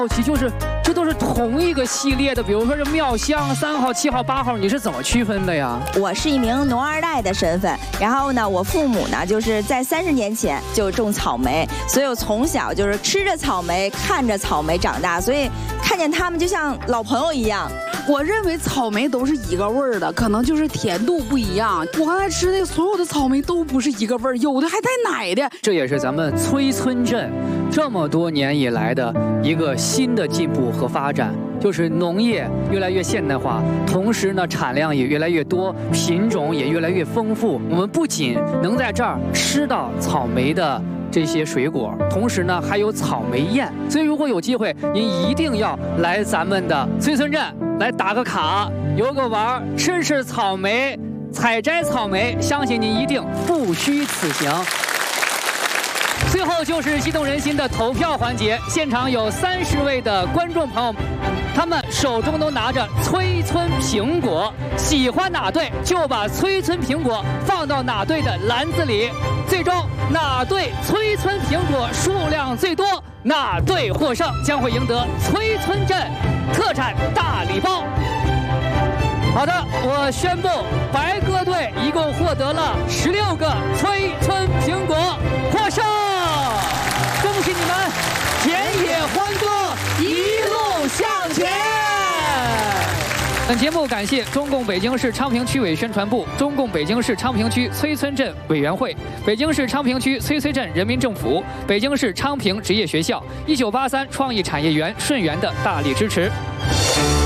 好奇就是这都是同一个系列的，比如说这妙香3号、7号、8号，你是怎么区分的呀？ 我是一名农二代的身份，然后呢，我父母呢就是在30年前就种草莓，所以我从小就是吃着草莓、看着草莓长大，所以看见他们就像老朋友一样。 我认为草莓都是一个味儿的，可能就是甜度不一样。我刚才吃的所有的草莓都不是一个味儿，有的还带奶的。 这也是咱们崔村镇这么多年以来的一个新的进步和发展，就是农业越来越现代化，同时呢产量也越来越多，品种也越来越丰富。我们不仅能在这儿吃到草莓的这些水果，同时呢还有草莓宴。所以如果有机会，您一定要来咱们的崔村镇来打个卡，游个玩，吃吃草莓，采摘草莓，相信您一定不虚此行。最后就是激动人心的投票环节，现场有30位的观众朋友，他们手中都拿着崔村苹果，喜欢哪队就把崔村苹果放到哪队的篮子里，最终哪队崔村苹果数量最多，哪队获胜，将会赢得崔村镇特产大礼包。好的，我宣布白鸽队一共获得了16个崔村苹果，获胜！恭喜你们，田野欢歌，一路向前！本节目感谢中共北京市昌平区委宣传部、中共北京市昌平区崔村镇委员会、北京市昌平区崔村镇人民政府、北京市昌平职业学校、1983创意产业园顺源的大力支持。